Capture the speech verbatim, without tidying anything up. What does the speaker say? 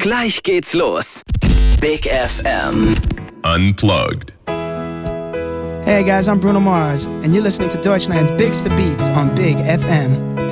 Gleich geht's los. Big F M. Unplugged. Hey guys, I'm Bruno Mars, and you're listening to Deutschland's Biggste Beats on Big F M.